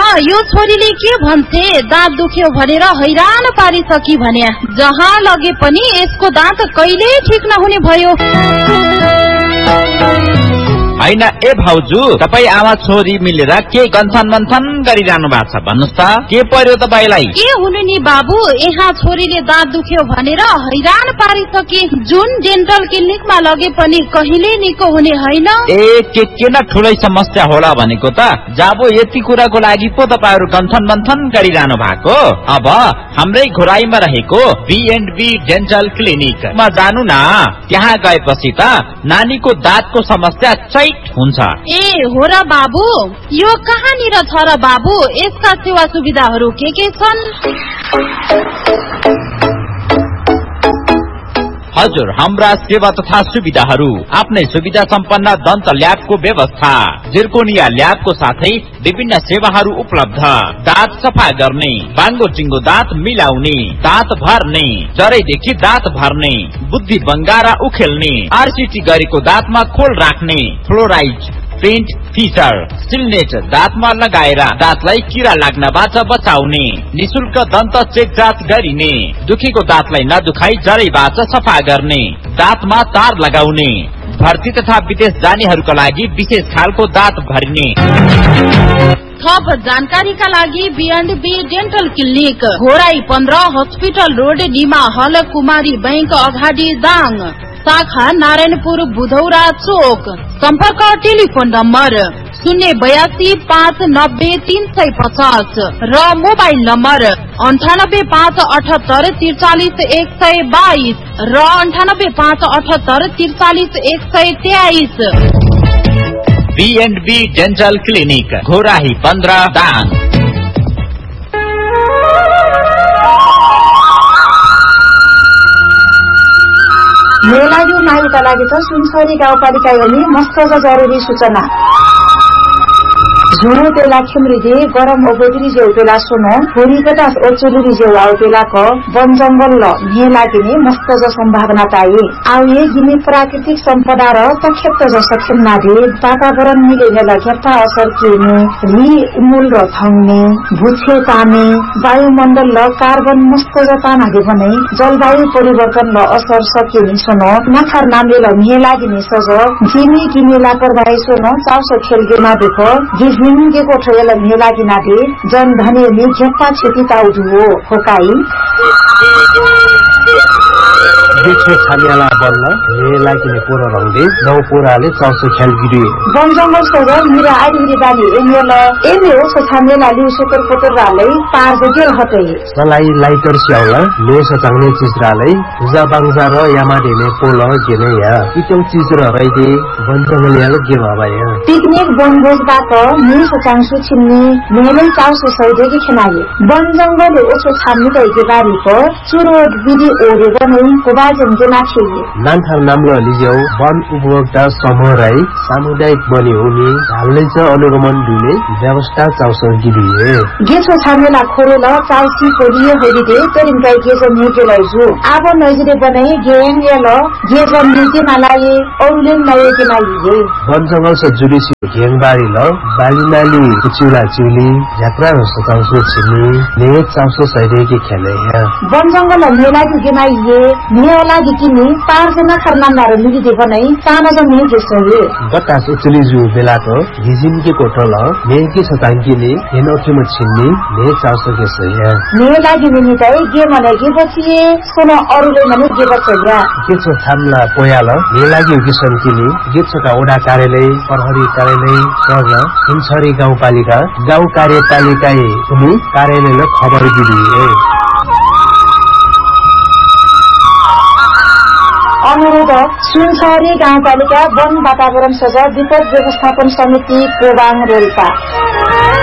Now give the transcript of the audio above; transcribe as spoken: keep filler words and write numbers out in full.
यो छोरीले के भन्छे दाँत दुख्यो भनेर हैरान पारिसकी भने जहाँ लगे पनि यसको दाँत कहिले ठीक नहुने भयो। हैन ए भाउजू तपाई आमा छोरी मिलेर के गन्थन मन्थन गरिरहनु भएको छ भन्नुस् त के पर्यो तपाईलाई? के हुनु नि बाबु यहाँ छोरीले दाँत दुख्यो भनेर हैरान पारिसके जुन डेन्टल क्लिनिकमा लगे पनि कहिले निको हुने हैन। ए के किन ठुलै समस्या होला भनेको त जाबो यति कुराको लागि पो तपाईहरु गन्थन मन्थन गरिरहनु भएको। अब हाम्रै घोराईमा रहेको बी एन्ड बी डेन्टल क्लिनिकमा जानु न, त्यहाँ गएपछि त नानीको दाँतको समस्या हुन्छ। ए हो र बाबु यो कहाँनिर छ र बाबु? यसका सेवा सुविधाहरू के के छन्? हजुर हाम्रा सेवा तथा सुविधाहरू आफ्नै सुविधा सम्पन्न दन्त ल्याबको व्यवस्था, जिर्कोनिया ल्याबको साथै विभिन्न सेवाहरू उपलब्ध। दाँत सफा गर्ने, बाङ्गो चिङ्गो दाँत मिलाउने, दाँत भर्ने, जरैदेखि दाँत भर्ने, बुद्धि बङ्गारा उखेल्ने, आरसीटी गरेको दाँतमा खोल राख्ने, फ्लोराइड पेन्ट फिचर, सिलनेट दाँतमा लगाएर दाँतलाई किरा लाग्नबाट बचाउने, निशुल्क दन्त चेक जाँच गरिने, दुखेको दाँतलाई नदुखाई जरैबाट सफा गर्ने, दाँतमा तार लगाउने, भर्ती तथा विदेश जानेहरूका लागि विशेष खालको दाँत भरिने। थप जानकारीका लागि be and be dental clinic, Ghorahi पन्ध्र, हस्पिटल रोड, निमा हल, कुमारी बैंक अगाडि दाङ, शाखा नारायणपुर बुधौरा चोक। सम्पर्क टेलिफोन नम्बर शून्य बयासी पाँच नब्बे तीन सय पचास र मोबाइल नम्बर अन्ठानब्बे पाँच अठहत्तर त्रिचालिस एक सय बाइस र अन्ठानब्बे पाँच अठहत्तर त्रिचालिस एक सय तेइस। Be and be dental clinic, Ghorahi पन्ध्र, दाङ। मेलायु मायुका लागि त सुनसरी गाउँपालिका हेर्ने मस्त जरुरी सूचना। झुरो बेला खेम्रिदे गरम ओबेदरी जेउ बेला सुनो होरी पचास ओचुलुरी जेउ आउ बेला क वन जंगल ल निये लागिने मस्त ज सम्भावना ताई आउ ये गिने प्राकृतिक सम्पदा र तखेप्त ज सक्षम नादे वातावरण मिलेने लगेता असर किने रि मूल र थंगने भुछे ताने वायुमण्डल ल कार्बन मस्त ज तानादे बने जलवायु परिवर्तन ल असर सकिने सुनो नखर नामले ल निये लागिने सज जिमी गिने लापरवाही सुनो चाउसो खेलगेमा देखो गिजनिङे कोठयला मेलागी नादे जन धने नि झेप्पा छेती ताउदुओ होकाई देखो छानियाला बल्ल मेलागी ने पोरा रंगदे नौ पोराले चाउसो खेल गिरे वन जंगल सज मिरा आइरी बाली एमेल एमे हो छानियाला लिउ सोतर पोतर रालै पार बगे हटै सलाई लाइटर स्याउला ले सचांगने चिजरालै उजा बांगजा र यामा देने पोल गेने या इतौ चिज र रैदे वन जंगल याल गे बाबाया पिकनिक बनभोज बाट नि सचांगसु छिन्ने मेलै चाउसो सैदेगी खनाले वन जंगल ओसो छान्ने दैगे बारी को चुरो बिदि ओरे बनै कोबा जंगे माछे नान्थार नामलो लिजेउ वन उपभोक्ता समूह राई सामुदायिक बने हुने हाल्नै छ अनुगमन दिने व्यवस्था चाउसो गिदिए गेछो छानेला खोलेल चाउसी कोरिए होइदे तरिनकाई गेजो नेकेलाइजु आब नजिरे बनै गेङ याल गेजो निजे मालाए औले नयके मालिए वन जंगल से जुडिसी गेङबारी ल बालिनाली चिउला चिउली यात्रा र सचाउसो छिनी ने चाउसो सैदेगी खेले है वन जंगल मेला गेमाइए मेला दिकिनी पाँच जना खरनान्दार लिदे बनै साना ज मे गेसले बतास उचली जु बेलाको हिजिम के कोठल ने के सतांकीले हेनोठी म छिन्नी ने चाउसो गेसले है मेला गिनी तै गे मने गे बचिए सोनो अरुले मने गे बचया गेछो थामला पोयाल मेला गे किसन किनी गेछोका ओडा कार्यालय प्रहरी कार्यालय सर हिमछरी गाउँपालिका गाउँ कार्यपालिका उनी कार्यालयले खबर दिदिए अनुरोध सुनसरी गाउँपालिका वन वातावरण सजा विपद व्यवस्थापन समिति कोबाङ रोल्पा।